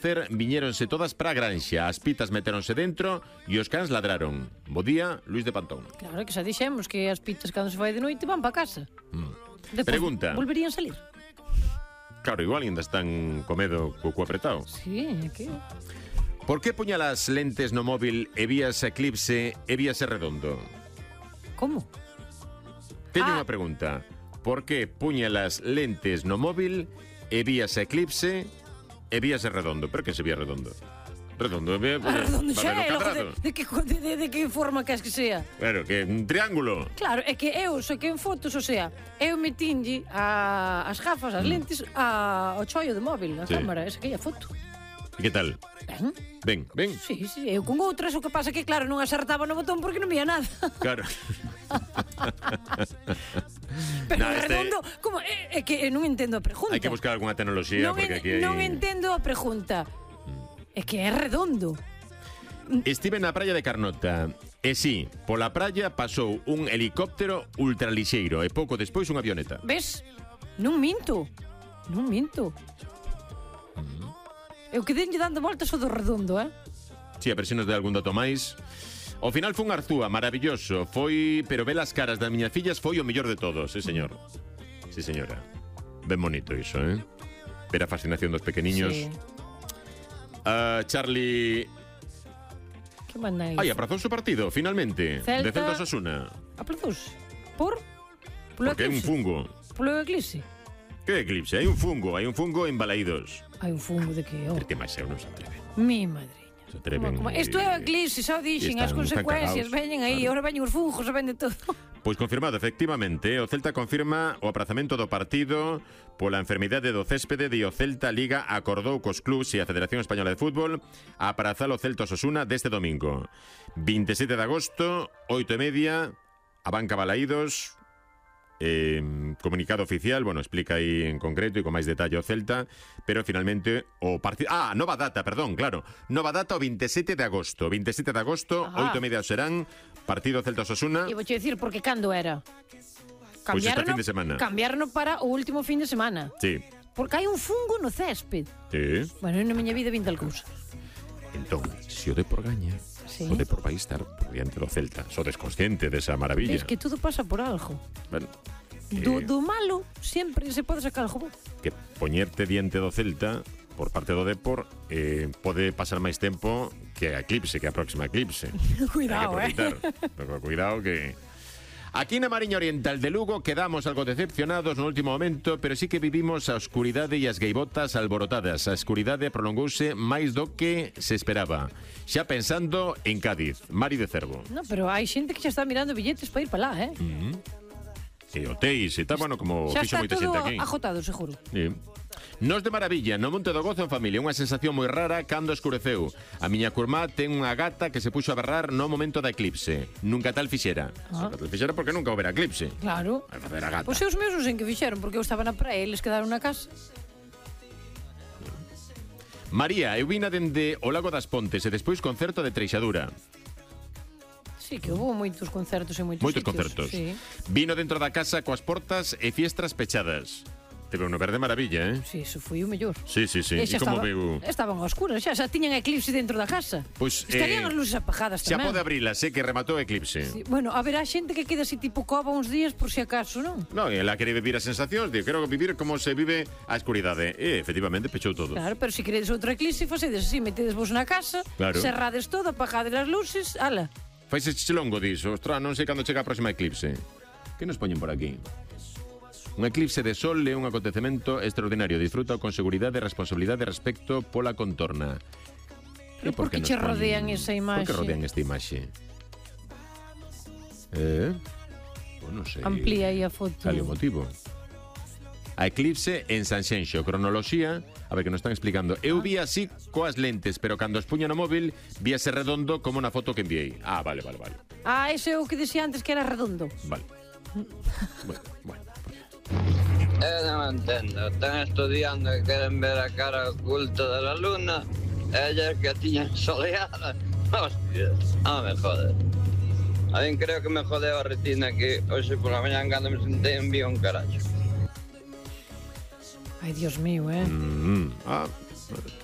amanecer viñéronse todas para a granxa. As pitas metéronse dentro e os cans ladraron. Bo día, Luis de Pantón. Claro, que xa dixemos que as pitas cando se vai de noite van para casa. Depois Pregunta. volverían salir. Claro, igual ainda están co medo co cu apretado. Sí, é que... Por que puña las lentes no móvil e vías eclipse e vías redondo? Como? Teño unha pregunta. Por que puña las lentes no móvil e vías eclipse e vías redondo? Pero que se vía redondo? Redondo, Redondo xa é, cuadrado. de que forma queres que sea? Claro, que un triángulo. Claro, é que eu saquei en fotos, o sea, eu metinlle as gafas, as lentes ao chollo de móvil, a Sí. cámara, esa que é a foto. E que tal? Ben? Ben. Sí, eu con outras, o que pasa que claro, non acertaba no botón porque non vía nada. Claro. Pero No, redondo, como é que non entendo a pregunta. Hai que buscar algunha tecnoloxía porque aquí hai... Non entendo a pregunta. É que é redondo. Estive na praia de Carnota e sí, pola praia pasou un helicóptero ultralixeiro e pouco despois unha avioneta. Ves? Non minto. Non minto. Eu quedei dando voltas ao do redondo, Si, a ver se nos dá algún dato máis. Ao final foi un Arzúa maravilloso. Foi, pero ver as caras das miñas fillas foi o mellor de todos, señor. Sí, señora. Ben bonito iso, Ver a fascinación dos pequeniños. Sí. Charlie... Que máis? Ai, aprazouse o partido, finalmente. Celta... De Celta Osasuna. Aplazouse. Por? Polo Porque hai un eclipse? fungo. Polo eclipse? Que eclipse? Hai un fungo en Balaídos. Hai un fungo de que? Pero que máis eu non se atreve. Mi madriña. Se atreven. Isto é o eclipse, xa o dixen, as consecuencias veñen aí, Claro. ahora veñen os fungos, ven de todo. Pois confirmado, efectivamente, o Celta confirma o aprazamento do partido pola enfermidade do céspede e o Celta Liga acordou cos clubs e a Federación Española de Fútbol a aprazar o Celta Osasuna deste domingo. 27 de agosto, 8:30, a Banca Balaídos. Comunicado oficial, bueno, explica aí en concreto e con máis detalle o Celta, pero finalmente o partido... nova data, perdón, claro. Nova data o 27 de agosto. 27 de agosto, 8:30 serán, partido Celta-Osasuna. E vou che dicir, porque cando era? Pois este fin de semana. Cambiaron para o último fin de semana. Sí. Porque hai un fungo no césped. Sí. Bueno, na miña vida vin tal cousa. Entón, se o Depor gaña, Sí. o Depor vai estar por diante do Celta. Sodes consciente desa maravilla. Es que todo pasa por algo. Bueno, Do malo sempre se pode sacar algo bo. que poñerte diante do Celta por parte do Depor pode pasar máis tempo que a eclipse, que a próxima eclipse. Cuidado, Hai que aproveitar. Pero cuidado que... Aquí na Mariña Oriental de Lugo quedamos algo decepcionados no último momento, pero sí que vivimos a oscuridade e as gaivotas alborotadas. A escuridade prolongouse máis do que se esperaba. Xa pensando en Cádiz, Mari de Cervo. No, pero hai xente que xa está mirando billetes para ir para lá, E hotéis e tal, bueno, como Xa fixo está moita todo xente aquí. agotado, seguro. Sí. Nos de maravilla, no Monte do Gozo en familia. Unha sensación moi rara cando escureceu. A miña curmá ten unha gata que se puxo a berrar no momento da eclipse. Nunca tal fixera. Nunca tal fixera porque nunca houbera eclipse. Claro. Vai facer a gata. Pois os meus non sei que fixeron, porque eu estaba na praia e eles quedaron na casa. María, eu vina dende o Lago das Pontes e despois concerto de Treixadura. Sí, que houve moitos concertos en moitos Moitos sitios. concertos. Sí. Vino dentro da casa coas portas e fiestras pechadas. Teve un verde maravilla, Sí, eso foi o mellor. Sí, sí, sí. E E xa como veu... estaban a oscuras, xa tiñan eclipse dentro da casa. Pois, Estarían as luces apagadas xa tamén. pode abrilas, que rematou o eclipse. Sí. Bueno, haberá xente que queda así tipo cova uns días por si acaso, non? Non, ela quere vivir as sensacións, digo, quero vivir como se vive a escuridade. E, efectivamente, pechou todo. Claro, pero se queredes outra eclipse, facedes así, metedes vos na casa, Claro. cerrades todo, apagades as luces, ala. Faise longo diso, ostras, non sei cando chega a próxima eclipse. Que nos poñen por aquí? Un eclipse de sol é un acontecemento extraordinario. Disfruta con seguridade e responsabilidade respecto pola contorna. Pero por que che rodean esa imaxe? Por que rodean esta imaxe? Non sei. Amplía aí a foto. Cal é o motivo? A eclipse en Sanxenxo, cronoloxía, a ver que nos están explicando. Eu vi así coas lentes, pero cando os puña no móvil, víase redondo como na foto que enviei. Vale. Ese é o que dixía antes que era redondo. Vale. Bueno. Non entendo, están estudiando que queren ver a cara oculta de la luna, ellas que a tiñan soleada. Hostia, me jode. A mí creo que me jodeu a retina que hoxe por la mañana cando me sentei envío un caracho. Ai, Dios mío,